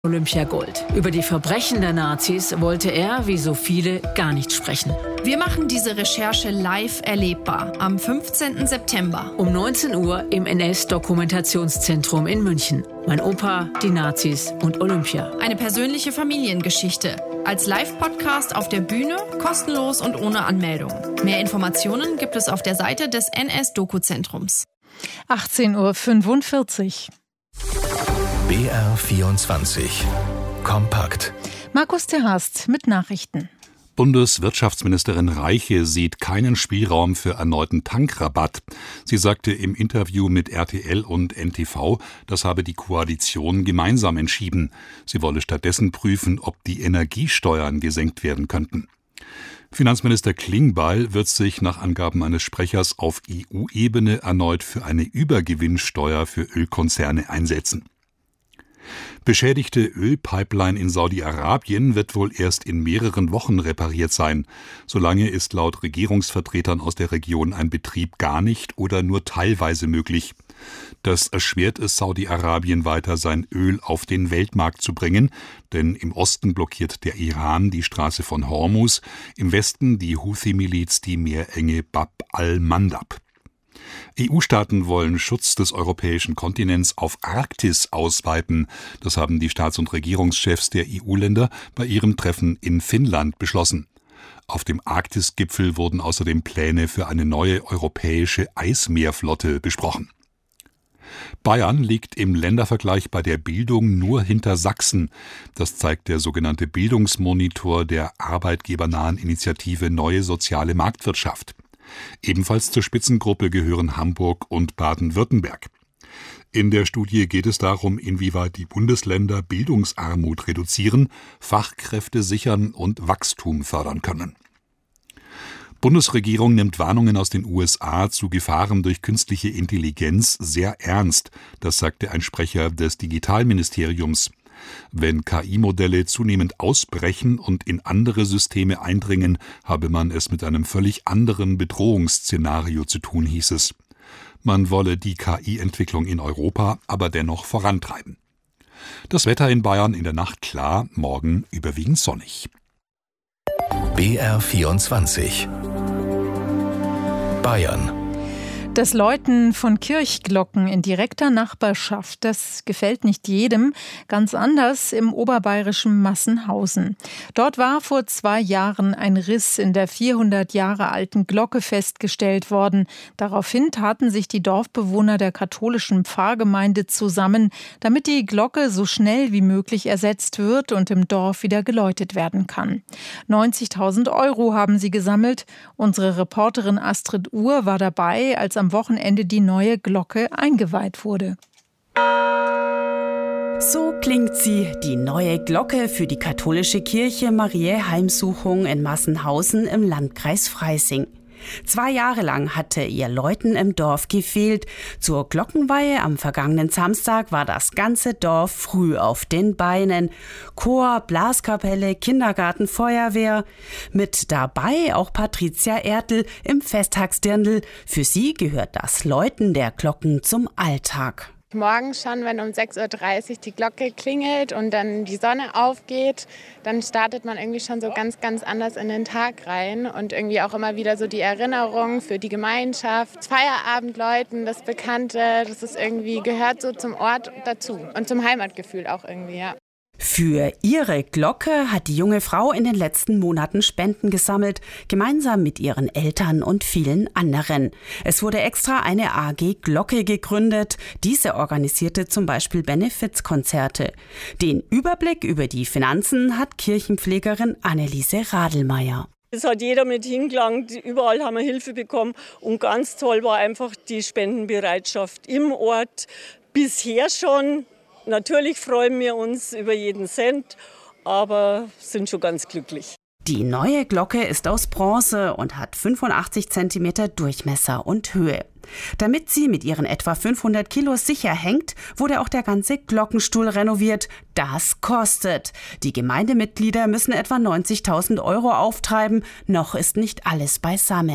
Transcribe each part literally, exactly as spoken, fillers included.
Olympiagold. Über die Verbrechen der Nazis wollte er, wie so viele, gar nicht sprechen. Wir machen diese Recherche live erlebbar am fünfzehnten September. Um neunzehn Uhr im N S-Dokumentationszentrum in München. Mein Opa, die Nazis und Olympia. Eine persönliche Familiengeschichte. Als Live-Podcast auf der Bühne, kostenlos und ohne Anmeldung. Mehr Informationen gibt es auf der Seite des N S-Doku-Zentrums. achtzehn Uhr fünfundvierzig. B R vierundzwanzig. Kompakt. Markus Terhast mit Nachrichten. Bundeswirtschaftsministerin Reiche sieht keinen Spielraum für erneuten Tankrabatt. Sie sagte im Interview mit R T L und N T V, das habe die Koalition gemeinsam entschieden. Sie wolle stattdessen prüfen, ob die Energiesteuern gesenkt werden könnten. Finanzminister Klingbeil wird sich nach Angaben eines Sprechers auf E U-Ebene erneut für eine Übergewinnsteuer für Ölkonzerne einsetzen. Beschädigte Ölpipeline in Saudi-Arabien wird wohl erst in mehreren Wochen repariert sein. Solange ist laut Regierungsvertretern aus der Region ein Betrieb gar nicht oder nur teilweise möglich. Das erschwert es Saudi-Arabien weiter, sein Öl auf den Weltmarkt zu bringen, denn im Osten blockiert der Iran die Straße von Hormuz, im Westen die Houthi-Miliz die meerenge Bab al-Mandab. E U-Staaten wollen Schutz des europäischen Kontinents auf Arktis ausweiten. Das haben die Staats- und Regierungschefs der E U-Länder bei ihrem Treffen in Finnland beschlossen. Auf dem Arktis-Gipfel wurden außerdem Pläne für eine neue europäische Eismeerflotte besprochen. Bayern liegt im Ländervergleich bei der Bildung nur hinter Sachsen. Das zeigt der sogenannte Bildungsmonitor der arbeitgebernahen Initiative Neue Soziale Marktwirtschaft. Ebenfalls zur Spitzengruppe gehören Hamburg und Baden-Württemberg. In der Studie geht es darum, inwieweit die Bundesländer Bildungsarmut reduzieren, Fachkräfte sichern und Wachstum fördern können. Bundesregierung nimmt Warnungen aus den U S A zu Gefahren durch künstliche Intelligenz sehr ernst, das sagte ein Sprecher des Digitalministeriums. Wenn K I-Modelle zunehmend ausbrechen und in andere Systeme eindringen, habe man es mit einem völlig anderen Bedrohungsszenario zu tun, hieß es. Man wolle die K I-Entwicklung in Europa aber dennoch vorantreiben. Das Wetter in Bayern in der Nacht klar, morgen überwiegend sonnig. B R vierundzwanzig. Bayern. Das Läuten von Kirchglocken in direkter Nachbarschaft, das gefällt nicht jedem. Ganz anders im oberbayerischen Massenhausen. Dort war vor zwei Jahren ein Riss in der vierhundert Jahre alten Glocke festgestellt worden. Daraufhin taten sich die Dorfbewohner der katholischen Pfarrgemeinde zusammen, damit die Glocke so schnell wie möglich ersetzt wird und im Dorf wieder geläutet werden kann. neunzigtausend Euro haben sie gesammelt. Unsere Reporterin Astrid Uhr war dabei, als am Wochenende die neue Glocke eingeweiht wurde. So klingt sie, die neue Glocke für die katholische Kirche Mariä Heimsuchung in Massenhausen im Landkreis Freising. Zwei Jahre lang hatte ihr Läuten im Dorf gefehlt. Zur Glockenweihe am vergangenen Samstag war das ganze Dorf früh auf den Beinen. Chor, Blaskapelle, Kindergarten, Feuerwehr. Mit dabei auch Patricia Ertl im Festtagsdirndl. Für sie gehört das Läuten der Glocken zum Alltag. Morgens schon, wenn um sechs Uhr dreißig die Glocke klingelt und dann die Sonne aufgeht, dann startet man irgendwie schon so ganz, ganz anders in den Tag rein. Und irgendwie auch immer wieder so die Erinnerung für die Gemeinschaft, das Feierabendläuten, das Bekannte, das ist irgendwie, gehört so zum Ort dazu und zum Heimatgefühl auch irgendwie, ja. Für ihre Glocke hat die junge Frau in den letzten Monaten Spenden gesammelt, gemeinsam mit ihren Eltern und vielen anderen. Es wurde extra eine A G Glocke gegründet. Diese organisierte zum Beispiel Benefizkonzerte. Den Überblick über die Finanzen hat Kirchenpflegerin Anneliese Radelmeier. Es hat jeder mit hingelangt, überall haben wir Hilfe bekommen und ganz toll war einfach die Spendenbereitschaft im Ort bisher schon. Natürlich freuen wir uns über jeden Cent, aber sind schon ganz glücklich. Die neue Glocke ist aus Bronze und hat fünfundachtzig Zentimeter Durchmesser und Höhe. Damit sie mit ihren etwa fünfhundert Kilo sicher hängt, wurde auch der ganze Glockenstuhl renoviert. Das kostet. Die Gemeindemitglieder müssen etwa neunzigtausend Euro auftreiben. Noch ist nicht alles beisammen.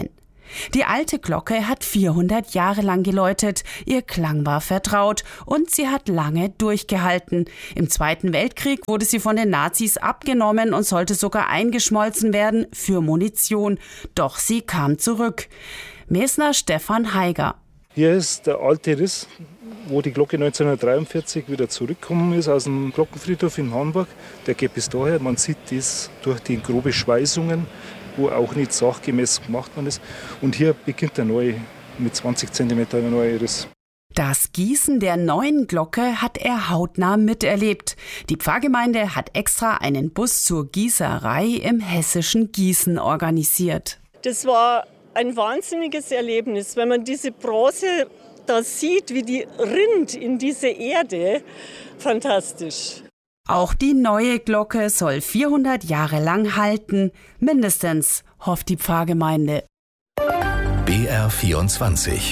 Die alte Glocke hat vierhundert Jahre lang geläutet, ihr Klang war vertraut und sie hat lange durchgehalten. Im Zweiten Weltkrieg wurde sie von den Nazis abgenommen und sollte sogar eingeschmolzen werden für Munition. Doch sie kam zurück. Mesner Stefan Heiger. Hier ist der alte Riss, wo die Glocke neunzehnhundertdreiundvierzig wieder zurückgekommen ist aus dem Glockenfriedhof in Hornburg. Der geht bis daher. Man sieht das durch die grobe Schweißungen, wo auch nicht sachgemäß gemacht worden ist. Und hier beginnt der neue, mit zwanzig Zentimeter der neue Riss. Das Gießen der neuen Glocke hat er hautnah miterlebt. Die Pfarrgemeinde hat extra einen Bus zur Gießerei im hessischen Gießen organisiert. Das war ein wahnsinniges Erlebnis, wenn man diese Bronze da sieht, wie die rinnt in diese Erde. Fantastisch. Auch die neue Glocke soll vierhundert Jahre lang halten. Mindestens, hofft die Pfarrgemeinde. B R vierundzwanzig.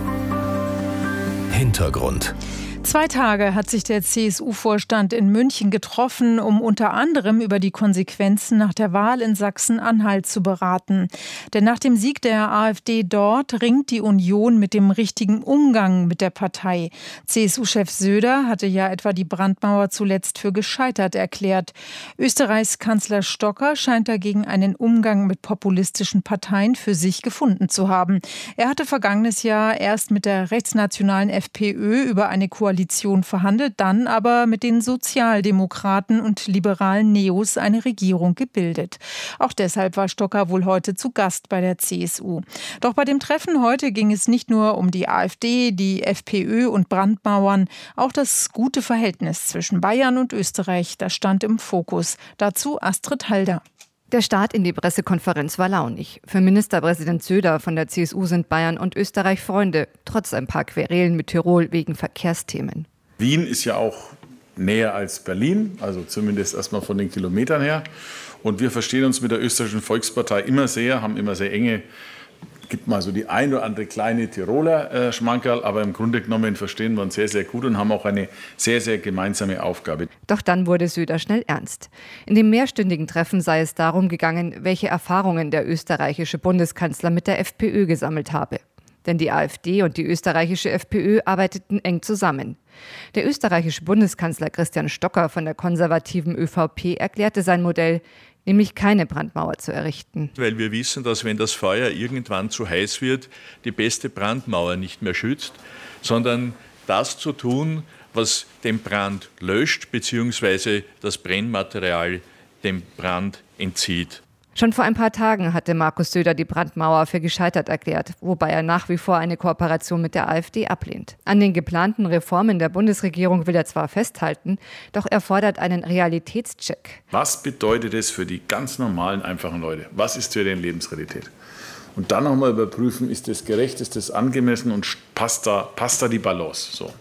Hintergrund. Zwei Tage hat sich der C S U-Vorstand in München getroffen, um unter anderem über die Konsequenzen nach der Wahl in Sachsen-Anhalt zu beraten. Denn nach dem Sieg der AfD dort ringt die Union mit dem richtigen Umgang mit der Partei. C S U-Chef Söder hatte ja etwa die Brandmauer zuletzt für gescheitert erklärt. Österreichs Kanzler Stocker scheint dagegen einen Umgang mit populistischen Parteien für sich gefunden zu haben. Er hatte vergangenes Jahr erst mit der rechtsnationalen FPÖ über eine Koalition Koalition verhandelt, dann aber mit den Sozialdemokraten und liberalen Neos eine Regierung gebildet. Auch deshalb war Stocker wohl heute zu Gast bei der C S U. Doch bei dem Treffen heute ging es nicht nur um die AfD, die FPÖ und Brandmauern, auch das gute Verhältnis zwischen Bayern und Österreich, das stand im Fokus. Dazu Astrid Halder. Der Start in die Pressekonferenz war launig. Für Ministerpräsident Söder von der C S U sind Bayern und Österreich Freunde, trotz ein paar Querelen mit Tirol wegen Verkehrsthemen. Wien ist ja auch näher als Berlin, also zumindest erstmal von den Kilometern her. Und wir verstehen uns mit der österreichischen Volkspartei immer sehr, haben immer sehr enge, gibt mal so die ein oder andere kleine Tiroler äh, Schmankerl, aber im Grunde genommen verstehen wir uns sehr, sehr gut und haben auch eine sehr, sehr gemeinsame Aufgabe. Doch dann wurde Söder schnell ernst. In dem mehrstündigen Treffen sei es darum gegangen, welche Erfahrungen der österreichische Bundeskanzler mit der FPÖ gesammelt habe. Denn die AfD und die österreichische FPÖ arbeiteten eng zusammen. Der österreichische Bundeskanzler Christian Stocker von der konservativen ÖVP erklärte sein Modell, nämlich keine Brandmauer zu errichten. Weil wir wissen, dass wenn das Feuer irgendwann zu heiß wird, die beste Brandmauer nicht mehr schützt, sondern das zu tun, was den Brand löscht, beziehungsweise das Brennmaterial dem Brand entzieht. Schon vor ein paar Tagen hatte Markus Söder die Brandmauer für gescheitert erklärt, wobei er nach wie vor eine Kooperation mit der AfD ablehnt. An den geplanten Reformen der Bundesregierung will er zwar festhalten, doch er fordert einen Realitätscheck. Was bedeutet es für die ganz normalen, einfachen Leute? Was ist für deren Lebensrealität? Und dann nochmal überprüfen, ist das gerecht, ist das angemessen und passt da, passt da die Balance? So.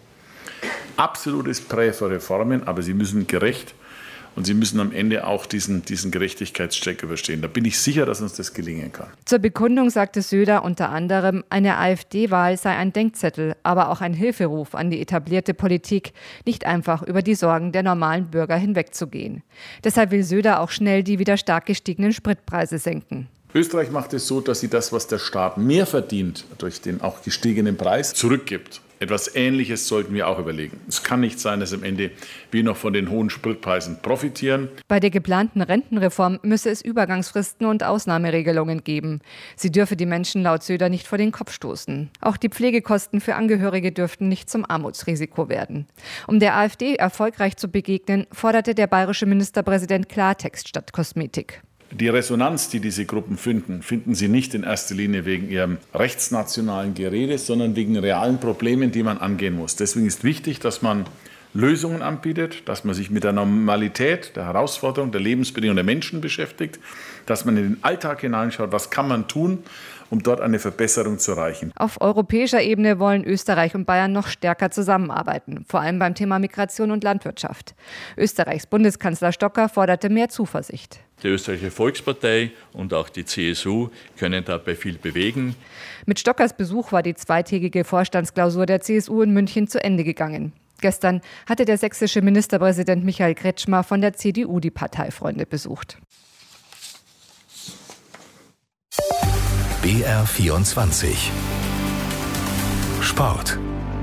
Absolutes Prä für Reformen, aber sie müssen gerecht und sie müssen am Ende auch diesen, diesen Gerechtigkeitscheck überstehen. Da bin ich sicher, dass uns das gelingen kann. Zur Bekundung sagte Söder unter anderem, eine AfD-Wahl sei ein Denkzettel, aber auch ein Hilferuf an die etablierte Politik, nicht einfach über die Sorgen der normalen Bürger hinwegzugehen. Deshalb will Söder auch schnell die wieder stark gestiegenen Spritpreise senken. Österreich macht es so, dass sie das, was der Staat mehr verdient, durch den auch gestiegenen Preis, zurückgibt. Etwas Ähnliches sollten wir auch überlegen. Es kann nicht sein, dass am Ende wir noch von den hohen Spritpreisen profitieren. Bei der geplanten Rentenreform müsse es Übergangsfristen und Ausnahmeregelungen geben. Sie dürfe die Menschen laut Söder nicht vor den Kopf stoßen. Auch die Pflegekosten für Angehörige dürften nicht zum Armutsrisiko werden. Um der AfD erfolgreich zu begegnen, forderte der bayerische Ministerpräsident Klartext statt Kosmetik. Die Resonanz, die diese Gruppen finden, finden sie nicht in erster Linie wegen ihrem rechtsnationalen Gerede, sondern wegen realen Problemen, die man angehen muss. Deswegen ist wichtig, dass man Lösungen anbietet, dass man sich mit der Normalität, der Herausforderung, der Lebensbedingungen der Menschen beschäftigt, dass man in den Alltag hineinschaut, was kann man tun, um dort eine Verbesserung zu erreichen. Auf europäischer Ebene wollen Österreich und Bayern noch stärker zusammenarbeiten, vor allem beim Thema Migration und Landwirtschaft. Österreichs Bundeskanzler Stocker forderte mehr Zuversicht. Die Österreichische Volkspartei und auch die C S U können dabei viel bewegen. Mit Stockers Besuch war die zweitägige Vorstandsklausur der C S U in München zu Ende gegangen. Gestern hatte der sächsische Ministerpräsident Michael Kretschmer von der C D U die Parteifreunde besucht. B B R vierundzwanzig Sport.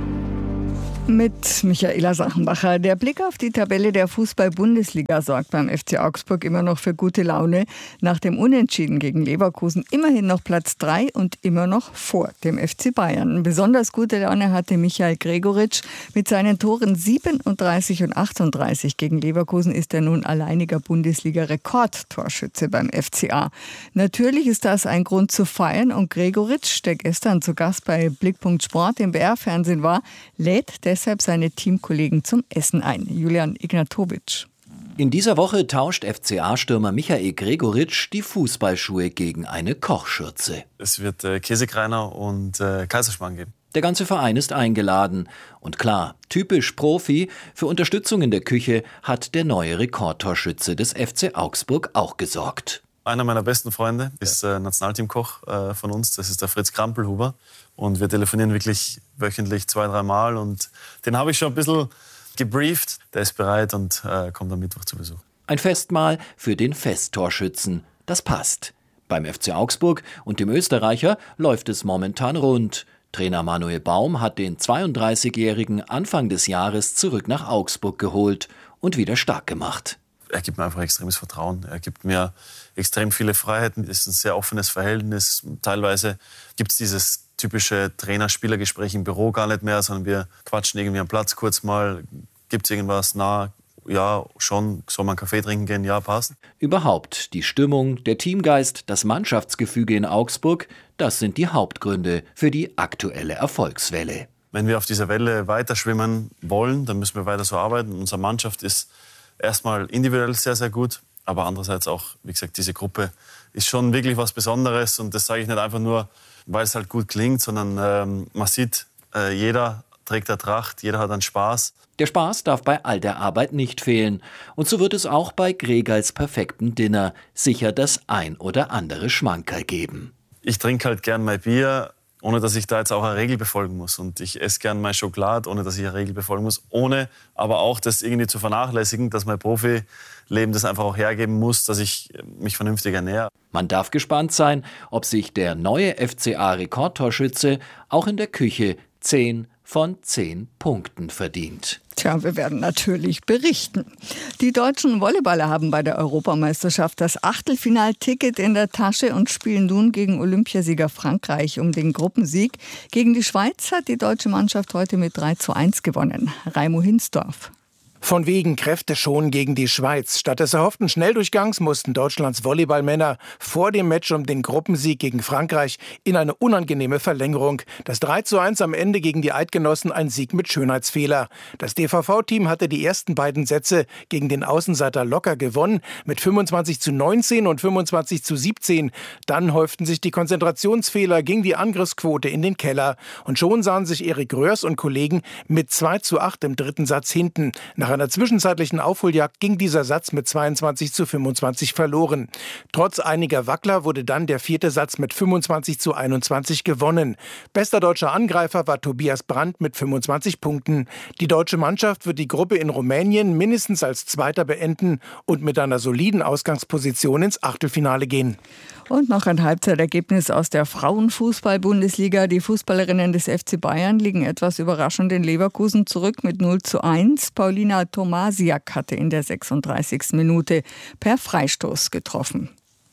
Mit Michaela Sachenbacher. Der Blick auf die Tabelle der Fußball-Bundesliga sorgt beim F C Augsburg immer noch für gute Laune. Nach dem Unentschieden gegen Leverkusen immerhin noch Platz drei und immer noch vor dem F C Bayern. Besonders gute Laune hatte Michael Gregoritsch. Mit seinen Toren siebenunddreißig und achtunddreißig gegen Leverkusen ist er nun alleiniger Bundesliga-Rekordtorschütze beim F C A. Natürlich ist das ein Grund zu feiern und Gregoritsch, der gestern zu Gast bei Blickpunkt Sport im B R-Fernsehen war, lädt der deshalb seine Teamkollegen zum Essen ein. Julian Ignatowitsch. In dieser Woche tauscht F C A-Stürmer Michael Gregoritsch die Fußballschuhe gegen eine Kochschürze. Es wird äh, Käsekreiner und äh, Kaiserschmarrn geben. Der ganze Verein ist eingeladen. Und klar, typisch Profi, für Unterstützung in der Küche hat der neue Rekordtorschütze des F C Augsburg auch gesorgt. Einer meiner besten Freunde ist äh, Nationalteamkoch äh, von uns, das ist der Fritz Krampelhuber. Und wir telefonieren wirklich wöchentlich zwei, dreimal. Und den habe ich schon ein bisschen gebrieft. Der ist bereit und äh, kommt am Mittwoch zu Besuch. Ein Festmahl für den Festtorschützen. Das passt. Beim F C Augsburg und dem Österreicher läuft es momentan rund. Trainer Manuel Baum hat den zweiunddreißigjährigen Anfang des Jahres zurück nach Augsburg geholt und wieder stark gemacht. Er gibt mir einfach extremes Vertrauen. Er gibt mir extrem viele Freiheiten. Es ist ein sehr offenes Verhältnis. Teilweise gibt es dieses typische Trainer-Spieler-Gespräch im Büro gar nicht mehr, sondern wir quatschen irgendwie am Platz kurz mal. Gibt es irgendwas? Na, ja, schon. Soll man einen Kaffee trinken gehen? Ja, passt. Überhaupt die Stimmung, der Teamgeist, das Mannschaftsgefüge in Augsburg, das sind die Hauptgründe für die aktuelle Erfolgswelle. Wenn wir auf dieser Welle weiter schwimmen wollen, dann müssen wir weiter so arbeiten. Unsere Mannschaft ist erstmal individuell sehr, sehr gut, aber andererseits auch, wie gesagt, diese Gruppe ist schon wirklich was Besonderes und das sage ich nicht einfach nur, weil es halt gut klingt, sondern ähm, man sieht, äh, jeder trägt eine Tracht, jeder hat einen Spaß. Der Spaß darf bei all der Arbeit nicht fehlen. Und so wird es auch bei Gregals perfekten Dinner sicher das ein oder andere Schmankerl geben. Ich trinke halt gern mein Bier, ohne dass ich da jetzt auch eine Regel befolgen muss. Und ich esse gern meine Schokolade, ohne dass ich eine Regel befolgen muss. Ohne aber auch das irgendwie zu vernachlässigen, dass mein Profileben das einfach auch hergeben muss, dass ich mich vernünftig ernähre. Man darf gespannt sein, ob sich der neue F C A-Rekordtorschütze auch in der Küche zehn von zehn Punkten verdient. Tja, wir werden natürlich berichten. Die deutschen Volleyballer haben bei der Europameisterschaft das Achtelfinalticket in der Tasche und spielen nun gegen Olympiasieger Frankreich um den Gruppensieg. Gegen die Schweiz hat die deutsche Mannschaft heute mit drei zu eins gewonnen. Raimo Hinsdorf. Von wegen Kräfte schon gegen die Schweiz. Statt des erhofften Schnelldurchgangs mussten Deutschlands Volleyballmänner vor dem Match um den Gruppensieg gegen Frankreich in eine unangenehme Verlängerung. Das drei zu eins am Ende gegen die Eidgenossen ein Sieg mit Schönheitsfehler. Das D V V-Team hatte die ersten beiden Sätze gegen den Außenseiter locker gewonnen mit fünfundzwanzig zu neunzehn und fünfundzwanzig zu siebzehn. Dann häuften sich die Konzentrationsfehler, ging die Angriffsquote in den Keller. Und schon sahen sich Erik Röhrs und Kollegen mit zwei zu acht im dritten Satz hinten. Nach einer zwischenzeitlichen Aufholjagd ging dieser Satz mit zweiundzwanzig zu fünfundzwanzig verloren. Trotz einiger Wackler wurde dann der vierte Satz mit fünfundzwanzig zu einundzwanzig gewonnen. Bester deutscher Angreifer war Tobias Brandt mit fünfundzwanzig Punkten. Die deutsche Mannschaft wird die Gruppe in Rumänien mindestens als Zweiter beenden und mit einer soliden Ausgangsposition ins Achtelfinale gehen. Und noch ein Halbzeitergebnis aus der Frauenfußball-Bundesliga. Die Fußballerinnen des F C Bayern liegen etwas überraschend in Leverkusen zurück mit null zu eins. Paulina Tomasiak hatte in der sechsunddreißigsten Minute per Freistoß getroffen.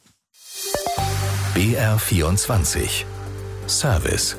B R vierundzwanzig Service.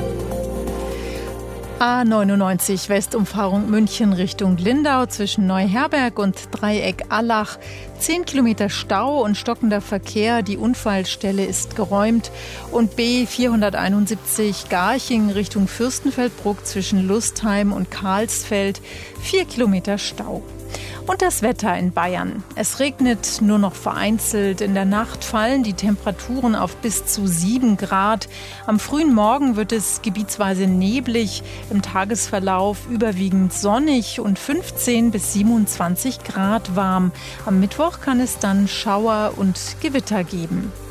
A neunundneunzig Westumfahrung München Richtung Lindau zwischen Neuherberg und Dreieck Allach. Zehn Kilometer Stau und stockender Verkehr. Die Unfallstelle ist geräumt. Und B vierhunderteinundsiebzig Garching Richtung Fürstenfeldbruck zwischen Lustheim und Karlsfeld. Vier Kilometer Stau. Und das Wetter in Bayern. Es regnet nur noch vereinzelt. In der Nacht fallen die Temperaturen auf bis zu sieben Grad. Am frühen Morgen wird es gebietsweise neblig. Im Tagesverlauf überwiegend sonnig und fünfzehn bis siebenundzwanzig Grad warm. Am Mittwoch kann es dann Schauer und Gewitter geben.